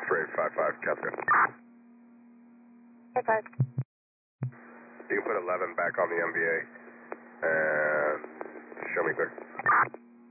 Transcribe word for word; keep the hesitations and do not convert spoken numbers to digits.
Straight five five, Jessica. five five. You can put eleven back on the M V A and show me quick.